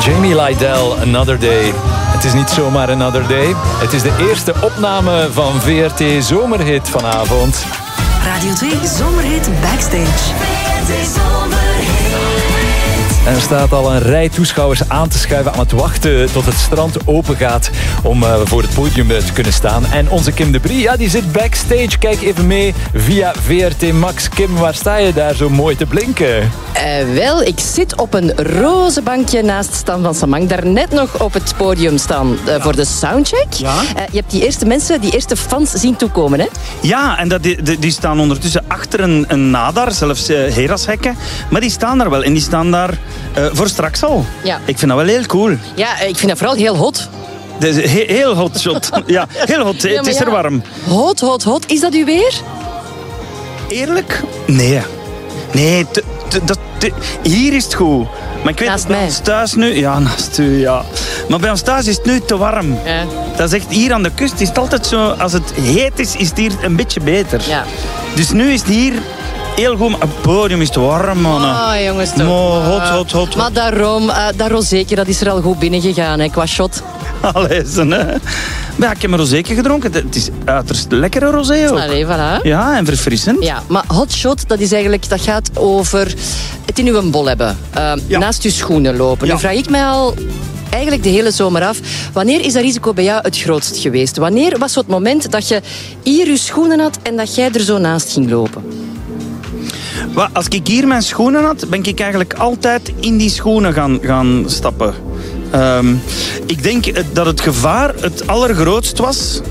Jamie Lydell, Another Day. Het is niet zomaar Another Day. Het is de eerste opname van VRT Zomerhit vanavond. Radio 2 Zomerhit Backstage. VRT Zomerhit. En er staat al een rij toeschouwers aan te schuiven, aan het wachten tot het strand open gaat om voor het podium te kunnen staan. En onze Kim de Brie, ja, die zit backstage. Kijk even mee via VRT Max. Kim, waar sta je daar zo mooi te blinken? Wel, ik zit op een roze bankje naast Stan van Samang. Daar net nog op het podium staan voor de soundcheck. Ja. Je hebt die eerste mensen, die eerste fans zien toekomen, hè? Ja, en die staan ondertussen achter een nadar, zelfs Herashekken. Maar die staan daar wel en die staan daar voor straks al. Ja. Ik vind dat wel heel cool. Ja, ik vind dat vooral heel hot. Dat is heel hot shot. Ja, heel hot. Ja, het is ja. er warm. Hot, hot, hot. Is dat u weer? Eerlijk? Nee. Nee, hier is het goed. Maar ik weet Naast dat bij mij. ons thuis nu... Ja, naast u, ja. Maar bij ons thuis is het nu te warm. Ja. Dat is echt hier aan de kust is het altijd zo... Als het heet is het hier een beetje beter. Ja. Dus nu is het hier heel goed. Maar het podium is te warm, man. Oh, jongens, toch. Hot, hot. Maar daarom, dat rozeetje, dat is er al goed binnengegaan, hè, qua shot. Allee, hè. Maar ik heb een rozeetje gedronken. Het is uiterst lekkere rosé ook. Allee, voilà. Ja, en verfrissend. Ja, maar hot shot, dat gaat over het in uw bol hebben. Ja. Naast uw schoenen lopen. Ja. Nu vraag ik mij al eigenlijk de hele zomer af. Wanneer is dat risico bij jou het grootst geweest? Wanneer was zo het moment dat je hier je schoenen had en dat jij er zo naast ging lopen? Als ik hier mijn schoenen had, ben ik eigenlijk altijd in die schoenen gaan stappen. Ik denk dat het gevaar het allergrootst was.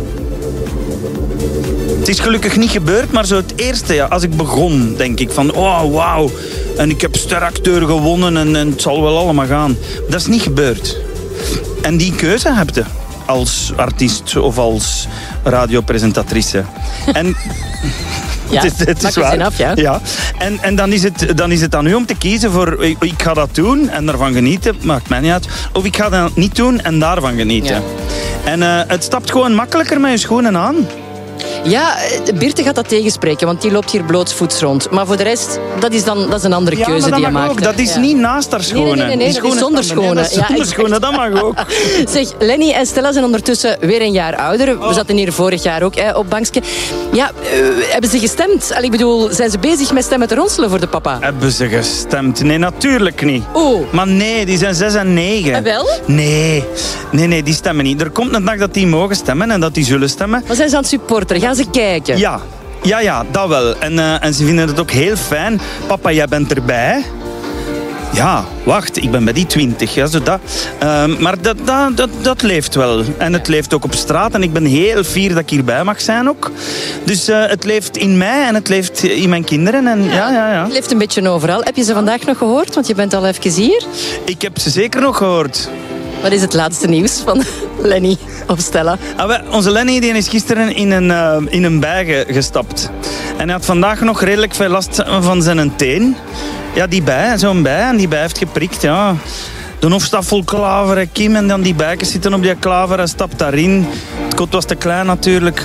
Het is gelukkig niet gebeurd, maar zo het eerste, ja, als ik begon, denk ik van, oh, wauw. En ik heb steracteur gewonnen en het zal wel allemaal gaan. Dat is niet gebeurd. En die keuze heb je als artiest of als radiopresentatrice. En... Ja, het is waar. Af, ja. Ja. En dan is het aan u om te kiezen voor ik ga dat doen en daarvan genieten, maakt mij niet uit. Of ik ga dat niet doen en daarvan genieten. Ja. En het stapt gewoon makkelijker met je schoenen aan. Ja, Birte gaat dat tegenspreken, want die loopt hier blootsvoets rond. Maar voor de rest, dat is een andere keuze maar dat die je mag maakt. ook. Dat is niet naast haar schoenen. Nee, Die dat is zonder schoenen. Dat is zonder Ja, schoenen, dat mag ook. Zeg, Lenny en Stella zijn ondertussen weer een jaar ouder. We zaten hier vorig jaar ook op bankje. Ja, hebben ze gestemd? Ik bedoel, zijn ze bezig met stemmen te ronselen voor de papa? Hebben ze gestemd? Nee, natuurlijk niet. Oeh. Maar nee, die zijn 6 en 9. En wel? Nee, die stemmen niet. Er komt een dag dat die mogen stemmen en dat die zullen stemmen. Maar zijn ze aan het supporteren? Gaan ze kijken? Ja, dat wel. En ze vinden het ook heel fijn. Papa, jij bent erbij. Ja, wacht, ik ben bij die 20. Ja, zo dat. Maar dat leeft wel. En het leeft ook op straat. En ik ben heel fier dat ik hierbij mag zijn ook. Dus het leeft in mij en het leeft in mijn kinderen. En ja. Het leeft een beetje overal. Heb je ze vandaag nog gehoord? Want je bent al even hier. Ik heb ze zeker nog gehoord. Wat is het laatste nieuws van Lenny of Stella? Onze Lenny die is gisteren in een bij gestapt. En hij had vandaag nog redelijk veel last van zijn teen. Ja, die bij, zo'n bij. En die bij heeft geprikt, ja. De hof staat vol klaver, Kim. En dan die bijkens zitten op die klaver. Hij stapt daarin. Het kot was te klein natuurlijk.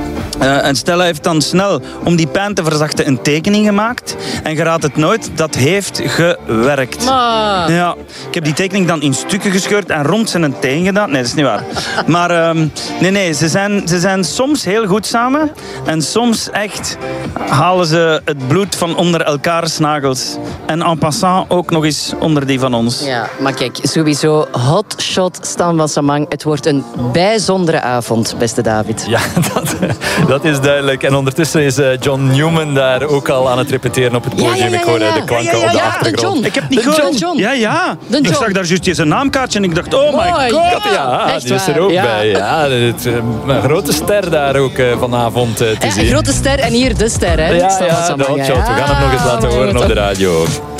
En Stella heeft dan snel, om die pijn te verzachten, een tekening gemaakt. En je raadt het nooit, dat heeft gewerkt. Ja, ik heb die tekening dan in stukken gescheurd en rond zijn teen gedaan. Nee, dat is niet waar. Maar nee, ze zijn soms heel goed samen. En soms echt halen ze het bloed van onder elkaars nagels. En en passant ook nog eens onder die van ons. Ja, maar kijk, sowieso hot shot Stan van Samang. Het wordt een bijzondere avond, beste David. Ja, dat is duidelijk. En ondertussen is John Newman daar ook al aan het repeteren op het podium. Ja. Ik hoorde de klanken op de achtergrond. De John. Ik heb niet De gehoord. John. Ja. De Ik John. zag daar juist zijn naamkaartje en ik dacht, oh my god. Ja, echt die is er waar. ook Ja. bij. Ja, een grote ster daar ook vanavond te zien. Een grote ster en hier de ster, hè? Ja, Stan van de Samang, hotshot. We gaan hem nog eens laten maar horen op jongen, de radio.